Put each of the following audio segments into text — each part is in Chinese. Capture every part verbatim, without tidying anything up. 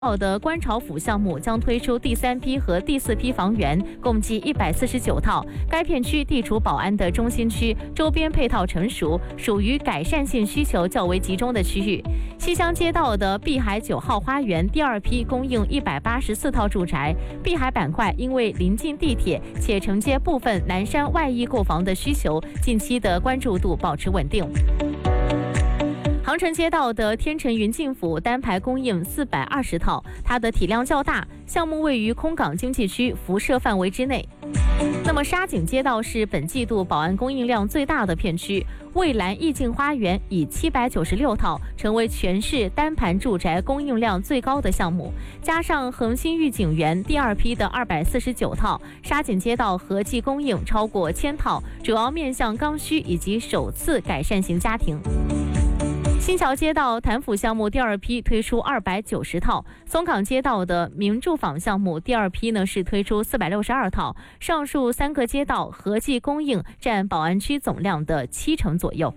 的观潮府项目将推出第三批和第四批房源，共计一百四十九套。该片区地处宝安的中心区，周边配套成熟，属于改善性需求较为集中的区域。西乡街道的碧海九号花园第二批供应一百八十四套住宅。碧海板块因为临近地铁，且承接部分南山外溢购房的需求，近期的关注度保持稳定。杭城街道的天成云境府单排供应四百二十套，它的体量较大，项目位于空港经济区辐射范围之内。那么沙井街道是本季度宝安供应量最大的片区，蔚蓝意境花园以七百九十六套成为全市单盘住宅供应量最高的项目，加上恒星御景园第二批的二百四十九套，沙井街道合计供应超过千套，主要面向刚需以及首次改善型家庭。新桥街道潭府项目第二批推出二百九十套，松岗街道的明住坊项目第二批呢是推出四百六十二套，上述三个街道合计供应占宝安区总量的七成左右。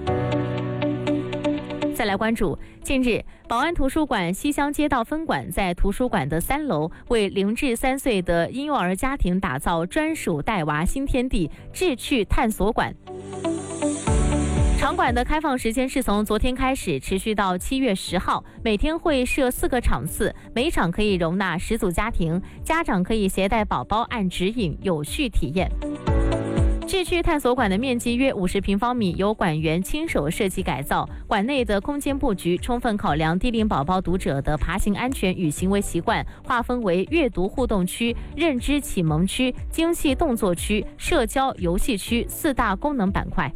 再来关注，近日宝安图书馆西乡街道分馆在图书馆的三楼为零至三岁的婴幼儿家庭打造专属带娃新天地志趣探索馆。场馆的开放时间是从昨天开始，持续到七月十号，每天会设四个场次，每场可以容纳十组家庭，家长可以携带宝宝按指引有序体验。志趣探索馆的面积约五十平方米，由馆员亲手设计改造。馆内的空间布局充分考量低龄宝宝读者的爬行安全与行为习惯，划分为阅读互动区、认知启蒙区、精细动作区、社交游戏区四大功能板块。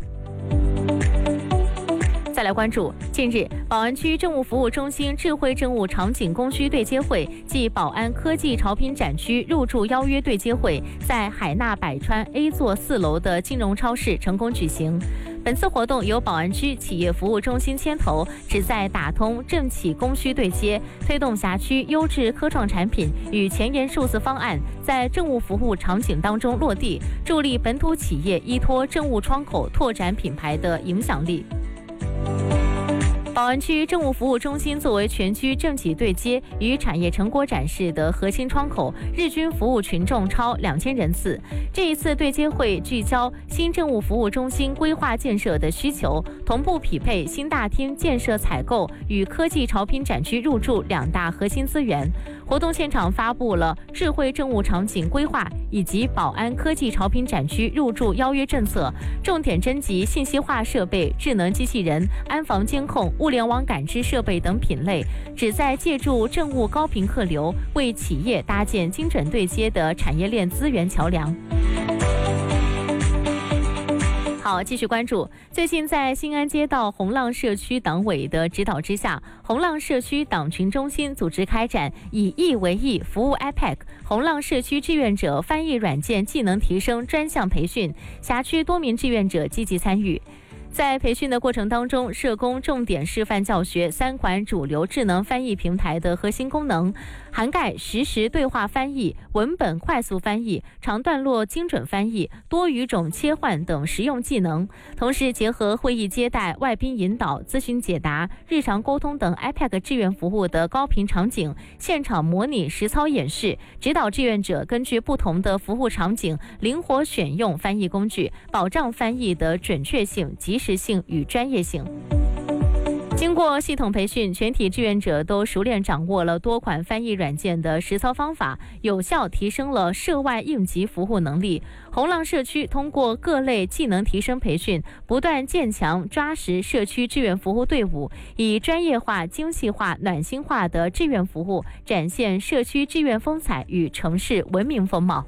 再来关注，近日宝安区政务服务中心智慧政务场景供需对接会暨宝安科技潮品展区入驻邀约对接会在海纳百川 A 座四楼的金融超市成功举行。本次活动由宝安区企业服务中心牵头，旨在打通政企供需对接，推动辖区优质科创产品与前沿数字方案在政务服务场景当中落地，助力本土企业依托政务窗口拓展品牌的影响力。宝安区政务服务中心作为全区政企对接与产业成果展示的核心窗口，日均服务群众超两千人次。这一次对接会聚焦新政务服务中心规划建设的需求，同步匹配新大厅建设采购与科技潮品展区入驻两大核心资源。活动现场发布了智慧政务场景规划以及宝安科技潮品展区入驻邀约政策，重点征集信息化设备、智能机器人、安防监控、物联网感知设备等品类，旨在借助政务高频客流，为企业搭建精准对接的产业链资源桥梁。好，继续关注。最近在新安街道红浪社区党委的指导之下，红浪社区党群中心组织开展以义为义服务 I P A C 红浪社区志愿者翻译软件技能提升专项培训，辖区多名志愿者积极参与。在培训的过程当中，社工重点示范教学三款主流智能翻译平台的核心功能，涵盖实时对话翻译、文本快速翻译、长段落精准翻译、多语种切换等实用技能。同时结合会议接待、外宾引导、咨询解答、日常沟通等 I P A C 志愿服务的高频场景，现场模拟实操演示，指导志愿者根据不同的服务场景灵活选用翻译工具，保障翻译的准确性、及时性与专业性。经过系统培训，全体志愿者都熟练掌握了多款翻译软件的实操方法，有效提升了涉外应急服务能力。红浪社区通过各类技能提升培训，不断建强抓实社区志愿服务队伍，以专业化、精细化、暖心化的志愿服务，展现社区志愿风采与城市文明风貌。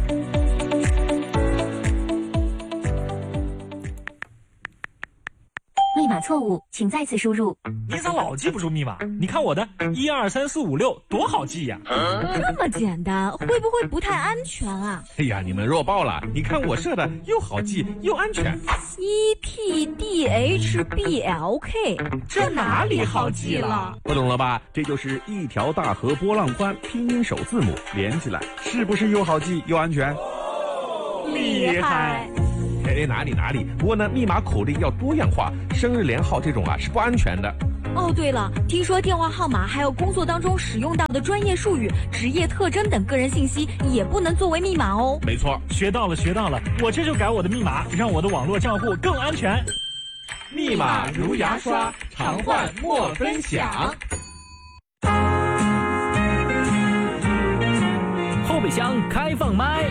密码错误，请再次输入。 你咋老记不住密码？你看我的一二三四五六多好记呀、 啊！这么简单，会不会不太安全啊？ 哎呀，你们弱爆了！你看我设的又好记又安全。 C T D H B L K， 这哪里好记了？ 不懂了吧？这就是一条大河波浪宽，拼音首字母连起来，是不是又好记又安全？ 厉害！ 哎，哪里哪里，不过呢，密码口令要多样化，生日连号这种啊是不安全的。 哦，对了，听说电话号码还有工作当中使用到的专业术语、职业特征等个人信息也不能作为密码哦。 没错，学到了学到了，我这就改我的密码，让我的网络账户更安全。 密码如牙刷，常换莫分享。 后备箱开放麦。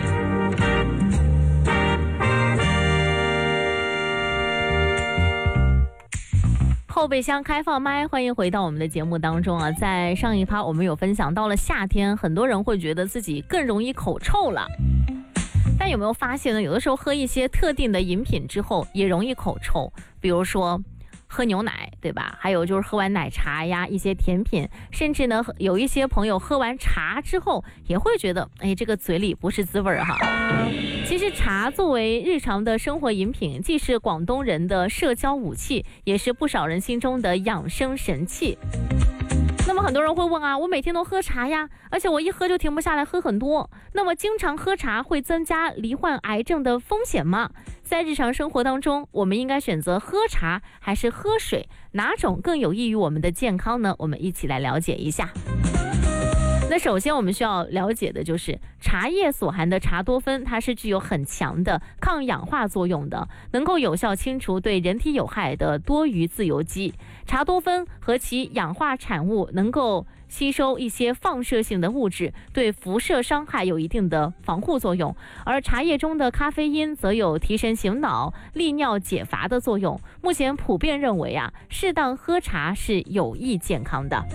后备箱开放麦，欢迎回到我们的节目当中啊！在上一趴我们有分享到了夏天，很多人会觉得自己更容易口臭了。但有没有发现呢？有的时候喝一些特定的饮品之后也容易口臭，比如说喝牛奶，对吧？还有就是喝完奶茶呀，一些甜品，甚至呢，有一些朋友喝完茶之后也会觉得，哎，这个嘴里不是滋味哈。其实茶作为日常的生活饮品，既是广东人的社交武器，也是不少人心中的养生神器。那么很多人会问啊，我每天都喝茶呀，而且我一喝就停不下来，喝很多。那么经常喝茶会增加罹患癌症的风险吗？在日常生活当中，我们应该选择喝茶还是喝水？哪种更有益于我们的健康呢？我们一起来了解一下。那首先我们需要了解的就是茶叶所含的茶多酚，它是具有很强的抗氧化作用的，能够有效清除对人体有害的多余自由基。茶多酚和其氧化产物能够吸收一些放射性的物质，对辐射伤害有一定的防护作用。而茶叶中的咖啡因则有提神醒脑、利尿解乏的作用。目前普遍认为啊，适当喝茶是有益健康的。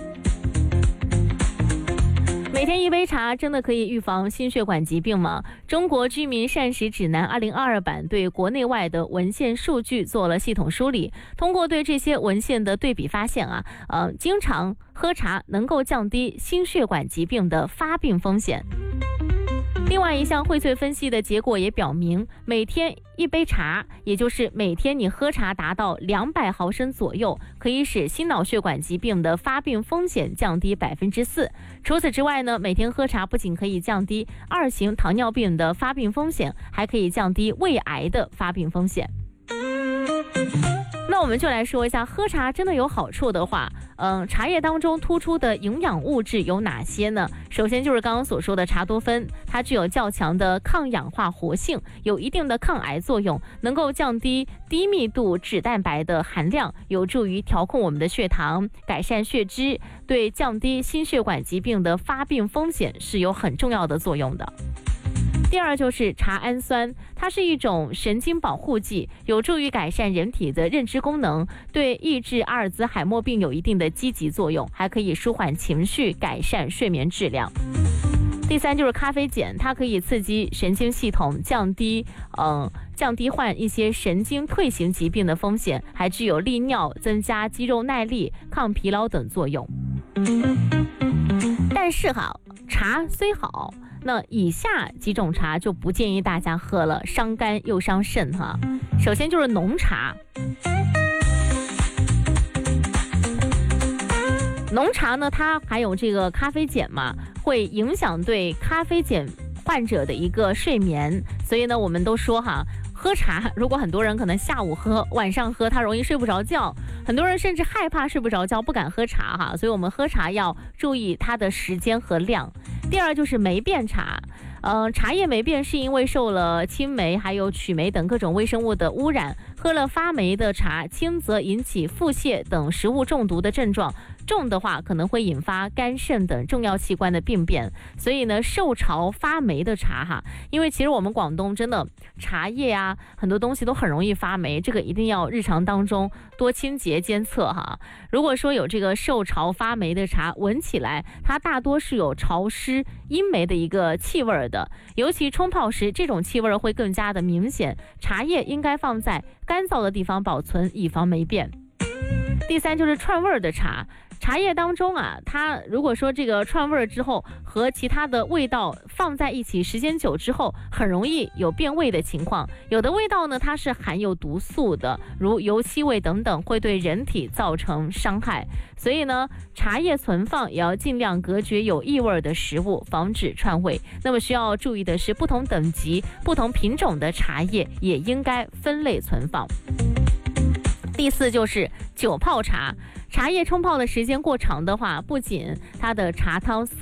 每天一杯茶真的可以预防心血管疾病吗？中国居民膳食指南二零二二版对国内外的文献数据做了系统梳理，通过对这些文献的对比发现啊，呃，经常喝茶能够降低心血管疾病的发病风险。另外一项荟萃分析的结果也表明，每天一杯茶，也就是每天你喝茶达到两百毫升左右，可以使心脑血管疾病的发病风险降低百分之四。除此之外呢，每天喝茶不仅可以降低二型糖尿病的发病风险，还可以降低胃癌的发病风险。那我们就来说一下，喝茶真的有好处的话，嗯，茶叶当中突出的营养物质有哪些呢？首先就是刚刚所说的茶多酚，它具有较强的抗氧化活性，有一定的抗癌作用，能够降低低密度脂蛋白的含量，有助于调控我们的血糖，改善血脂，对降低心血管疾病的发病风险是有很重要的作用的。第二就是茶氨酸，它是一种神经保护剂，有助于改善人体的认知功能，对抑制阿尔兹海默病有一定的积极作用，还可以舒缓情绪，改善睡眠质量。第三就是咖啡碱，它可以刺激神经系统，降低嗯降低患一些神经退行疾病的风险，还具有利尿、增加肌肉耐力、抗疲劳等作用。但是哈，茶虽好，那以下几种茶就不建议大家喝了，伤肝又伤肾哈。首先就是浓茶，浓茶呢，它含有这个咖啡碱嘛，会影响对咖啡碱患者的一个睡眠，所以呢，我们都说哈，喝茶，如果很多人可能下午喝、晚上喝，他容易睡不着觉，很多人甚至害怕睡不着觉，不敢喝茶哈，所以我们喝茶要注意它的时间和量。第二就是霉变茶，呃，茶叶霉变是因为受了青霉还有曲霉等各种微生物的污染，喝了发霉的茶，轻则引起腹泻等食物中毒的症状，重的话可能会引发肝肾等重要器官的病变。所以呢，受潮发霉的茶哈，因为其实我们广东真的茶叶啊，很多东西都很容易发霉，这个一定要日常当中多清洁监测哈。如果说有这个受潮发霉的茶，闻起来它大多是有潮湿阴霉的一个气味的，尤其冲泡时这种气味会更加的明显，茶叶应该放在干燥的地方保存，以防霉变。第三就是串味的茶，茶叶当中啊，它如果说这个串味之后和其他的味道放在一起，时间久之后很容易有变味的情况。有的味道呢，它是含有毒素的，如油漆味等等，会对人体造成伤害。所以呢，茶叶存放也要尽量隔绝有异味的食物，防止串味。那么需要注意的是，不同等级、不同品种的茶叶也应该分类存放。 第四就是久泡茶，茶叶冲泡的时间过长的话，不仅它的茶汤